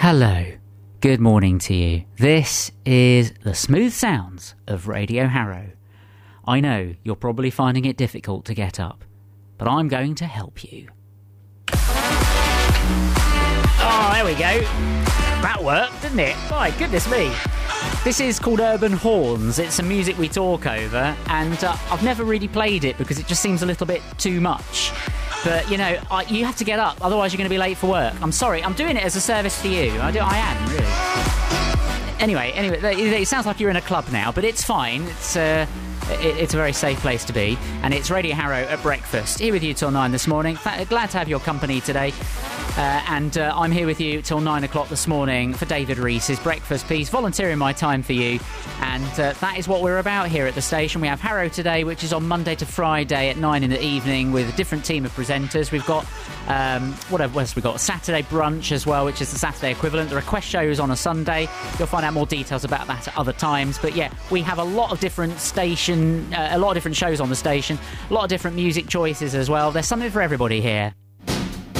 Hello, good morning to you. This is the smooth sounds of Radio Harrow. I know you're probably finding it difficult to get up, but I'm going to help you. Oh, there we go. That worked, didn't it? My goodness me. This is called Urban Horns. It's some music we talk over, and I've never really played it because it just seems a little bit too much. But, you know, you have to get up, otherwise you're going to be late for work. I'm sorry, I'm doing it as a service to you. I am, really. Anyway, it sounds like you're in a club now, but it's fine. It's a very safe place to be. And it's Radio Harrow at breakfast. Here with you till 9 this morning. Glad to have your company today. And I'm here with you till 9 o'clock this morning for David Reese's breakfast piece, volunteering my time for you. And that is what we're about here at the station. We have Harrow Today, which is on Monday to Friday at 9 in the evening with a different team of presenters. We've got, what else we've got? Saturday Brunch as well, which is the Saturday equivalent. The request show is on a Sunday. You'll find out more details about that at other times. But yeah, we have a lot of different a lot of different shows on the station, a lot of different music choices as well. There's something for everybody here.